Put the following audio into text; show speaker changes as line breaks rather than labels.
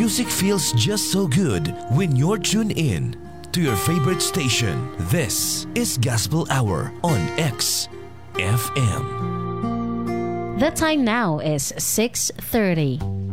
Music feels just so good when you're tuned in to your favorite station. This is Gospel Hour on XFM.
The time now is 6:30.